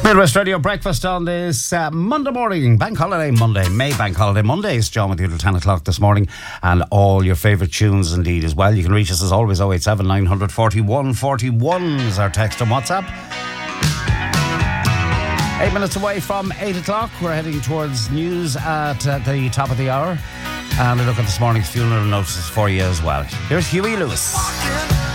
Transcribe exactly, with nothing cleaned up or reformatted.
Midwest Radio Breakfast on this uh, Monday morning, Bank Holiday Monday, May Bank Holiday Monday. It's John with you till ten o'clock this morning, and all your favourite tunes indeed as well. You can reach us as always oh eight seven nine forty-one forty-one is our text and WhatsApp. Eight minutes away from eight o'clock. We're heading towards news at uh, the top of the hour, and a look at this morning's funeral notices for you as well. Here's Huey Lewis.